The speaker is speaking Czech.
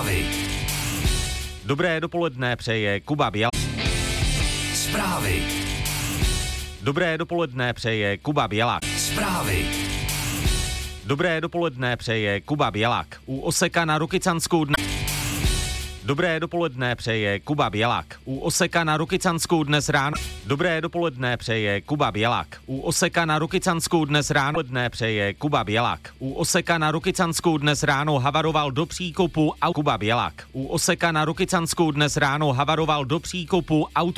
Zprávy. Dobré dopoledne přeje Kuba Bělák. Zprávy. Dobré dopoledne přeje Kuba Bělák. Zprávy. Dobré dopoledne přeje Kuba Bělák. U Oseka na Rokycansku dnes. Dobré dopoledne přeje Kuba Bělák. U Oseka na Rokycansku dnes ráno. Dobré dopoledne přeje Kuba Bělák. U Oseka na Rokycansku dnes ráno. Dopoledne přeje Kuba Bělák. U Oseka na Rokycansku dnes ráno havaroval do příkopu a Kuba Bělák. U Oseka na Rokycansku dnes ráno havaroval do příkopu auto.